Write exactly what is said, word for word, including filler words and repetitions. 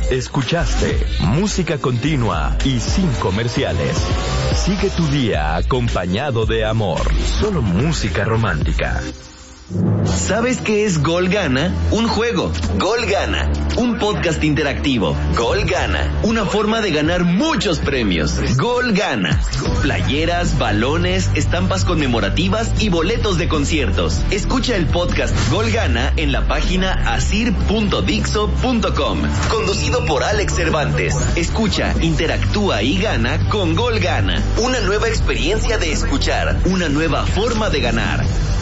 Escuchaste música continua y sin comerciales. Sigue tu día acompañado de amor. Solo música romántica. ¿Sabes qué es Gol Gana? Un juego. Gol Gana. Un podcast interactivo. Gol Gana. Una forma de ganar muchos premios. Gol Gana. Playeras, balones, estampas conmemorativas y boletos de conciertos. Escucha el podcast Gol Gana en la página asir punto dixo punto com. Conducido por Alex Cervantes. Escucha, interactúa y gana con Gol Gana. Una nueva experiencia de escuchar. Una nueva forma de ganar.